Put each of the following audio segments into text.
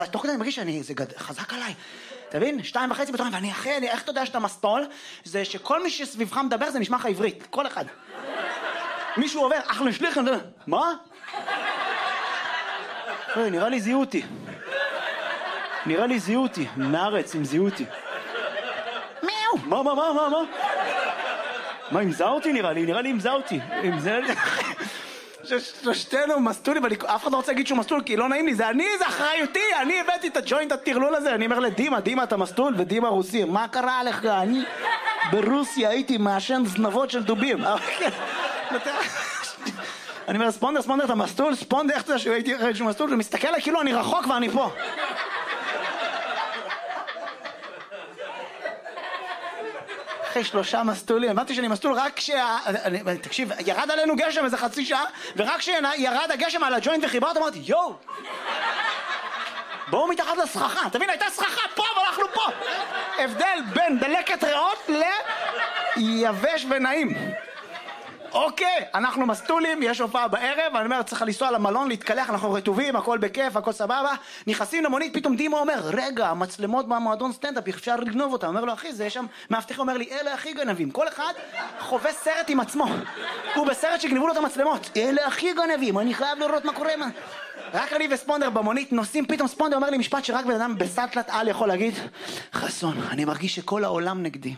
תוך כדי אני מרגיש זה חזק עליי. אתה מבין? 2.5 בתורן, ואני אחרי, איך אתה יודע שאתה מסטול? זה שכל מי שסביבך מדבר זה נשמע לך עברית, כל אחד. מישהו עובר, אחלה שליחם, מה? נראה לי זיהו אותי. נראה לי זיהו אותי, מארץ הם זיהו אותי. מיהו? מה? מה, אם זהו אותי נראה לי אם זהו אותי. אם זה... ששתינו מסטולים, אף אחד לא רוצה להגיד שהוא מסטול, כי לא נעים לי, זה אחריותי, אני הבאתי את הג'וינט הטרלול הזה, אני אומר לדימה, אתה מסטול, ודימה רוסי, מה קרה לך? אני ברוסיה הייתי מעשן זנבות של דובים. אני אומר, ספונדר, אתה מסטול? ספונדר, איך אתה שהייתי אחרי שהוא מסטול? ומסתכל עליי כאילו אני רחוק ואני פה. אחרי 3 מסטולים, הבנתי שאני מסטול רק תקשיב, ירד עלינו גשם איזה חצי שעה, ורק כשירד הגשם על הג'וינט וחיברת, אמרתי, יואו, בואו מתחת לסככה, תבין, הייתה סככה פה, אבל אנחנו פה. הבדל בין דלקת ריאות ליבש ונעים. אוקיי, אנחנו מסטולים, יש הופעה בערב, אני אומר, צריך לנסוע למלון, להתקלח, אנחנו רטובים, הכל בכיף, הכל סבבה, נכנסים למונית, פתאום דימה אומר, רגע, המצלמות במועדון סטנדאפ, אפשר לגנוב אותם. אומר לו, אחי, זה שם, מאבטח אומר לי, אלה הכי גנבים, כל אחד חווה סרט עם עצמו, הוא בסרט שגנבו לו את המצלמות, אלה הכי גנבים, אני חייב לראות מה קורה, רק אני וספונדר במונית נוסעים, פתאום ספונדר אומר לי משפט שרק בן אדם בסטלת על יכול להגיד, חסון, אני מרגיש שכל העולם נגדי.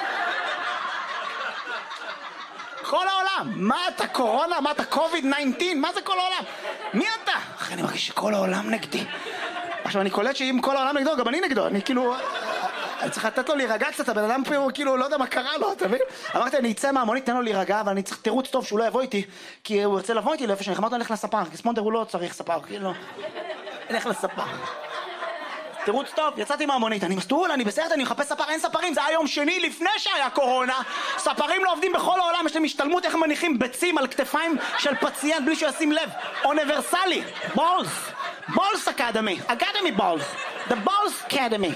כל העולם, מה אתה קורונה, מה אתה COVID-19, מה זה כל העולם? מי אתה? אחי, אני מרגיש שכל העולם נגדי. עכשיו אני קולט שאם כל העולם נגדו, גם אני נגדו, אני כאילו, אני צריך לתת לו להירגע קצת, הבן אדם פה הוא כאילו לא יודע מה קרה לו, אתה מבין? אמרתי, אני אצא מהמונית, תן לו להירגע, אבל אני צריך תירוץ טוב שהוא לא יבוא איתי, כי הוא ירצה לבוא איתי לאיפה שאני אמרתי, הלך לספר, כי ספונדר הוא לא צריך ספר, כאילו, הלך לספר. תירוץ טוב, יצאתי מהמונית, אני מסטול, אני בסרט, אני מחפש ספר, אין ספרים, זה היה יום שני לפני שהיה קורונה, ספרים לא עובדים בכל העולם, יש להם השתלמות איך מניחים ביצים על כתפיים של פציינט בלי שישים לב, אוניברסלי, בולס אקדמי, בולס, the בולס אקדמי.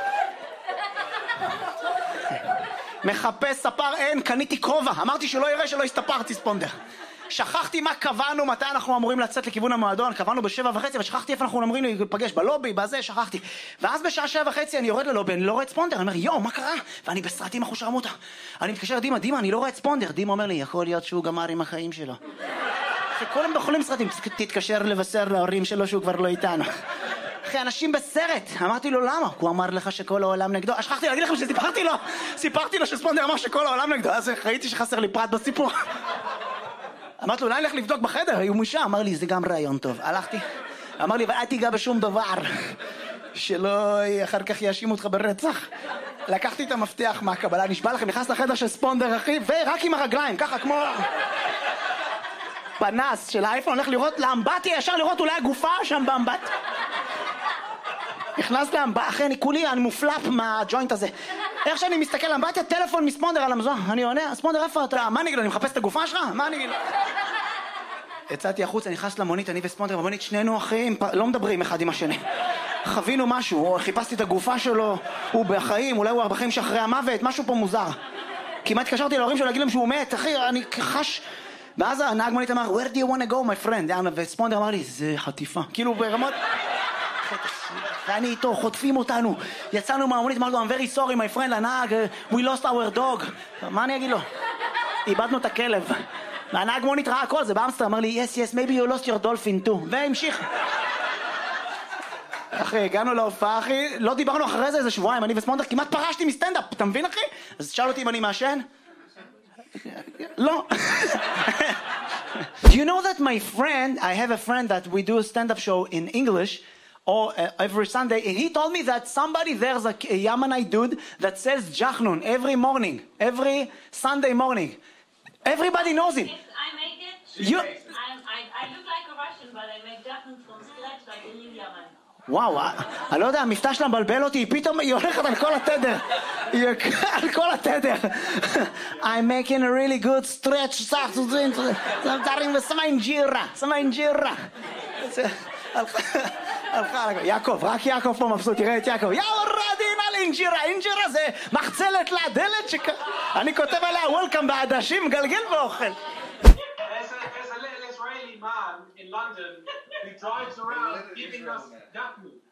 מחפש ספר, אין, קניתי כובע, אמרתי שלא יראה שלא הסתפרתי ספונדר. שכחתי מה קבענו, מתי אנחנו אמורים לצאת לכיוון המועדון, קבענו ב7:30, אבל שכחתי איפה אנחנו אמורים להיפגש, בלובי, בזה, שכחתי. ואז בשעה 7:30 אני יורד ללובי, אני לא רואה את ספונדר, אני אומר, יואו, מה קרה? ואני בסרטים אחושרמוטה. אני מתקשר לדימה, אני לא רואה את ספונדר. דימה אומר לי, יכול להיות שהוא גמר עם החיים שלו. כולם בחולים סרטים, תתקשר לבשר להורים שלו שהוא כבר לא איתנו. אחי, אנשים בסרט. אמרתי לו, למה? הוא אמר לך שכל העולם נגדו. שכחתי להגיד לכם סיפרתי לו שספונדר אמר שכל העולם נגדו. אז ראיתי שחסר לי פרט בסיפור. אמרתי לו, אולי נלך לבדוק בחדר, הוא משם. אמר לי, זה גם רעיון טוב. הלכתי, אמר לי, ואל תיגע בשום דבר, שלא אחר כך יאשימו אותך ברצח. לקחתי את המפתח מהקבלה, נשבע לכם, נכנס לחדר של ספונדר, אחי, ורק עם הרגליים, ככה כמו פנס של האייפון, הולך לראות לאמבטיה, ישר לראות אולי הגופה שם באמבט. נכנס לאמבטיה, אחי, אני מופלפ מהג'וינט הזה. איך שאני מסתכל לאמבטיה, טלפון מספונדר על המזון. אני עונה, ספונדר, איפה אתה? מה נגיד לו, אני מחפש את הגופה שלך? מה נגיד לו? יצאתי החוצה, נכנס למונית, אני וספונדר במונית, שנינו אחים, לא מדברים אחד עם השני. חווינו משהו, חיפשתי את הגופה שלו, הוא בחיים, אולי הוא בחיים שאחרי המוות, משהו פה מוזר. כמעט התקשרתי להורים שלו להגיד להם שהוא מת, אחי, אני חש... ואז הנהג מונית אמר, where do you want to go, my friend? וספונדר אמר לי, זה חטיפה. כאילו ברמות... ואני איתו, חוטפים אותנו. יצאנו מהמונית, אמרנו, I'm very sorry, my friend, הנהג, we lost our dog. מה אני אגיד לו? איבדנו את הכלב. והנהג מונית ראה הכל, זה באמסטר, אמר לי, yes, maybe you lost your dolphin too. והמשיך. אחי, הגענו להופעה, אחי, לא דיברנו אחרי זה איזה שבועיים, אני וספונדר, כמעט פרשתי מסטנדאפ, אתה מבין, אחי? אז שאל אותי אם אני מעשן? לא. Do you know that my friend, I have a friend that we do a stand-up show in English, or every Sunday, and he told me that somebody there's a Yemenite dude that sells jachnun every morning, every Sunday morning. Everybody knows him. I make it. I look like a Russian, but I make jachnun from scratch like a new Yemen. וואו, אני לא יודע, המבטא שלה מבלבל אותי, פתאום היא הולכת על כל התדר. על כל התדר. I'm making a really good stretch. סמיין ג'ירה. יעקב, רק יעקב פה מבסוט, תראה את יעקב. יאורדין על אינג'ירה זה מחצלת לדלת אני כותב עליה וולקאם בעדשים, מגלגל ואוכל. There's an Israeli man in London who drives around giving us jachnun.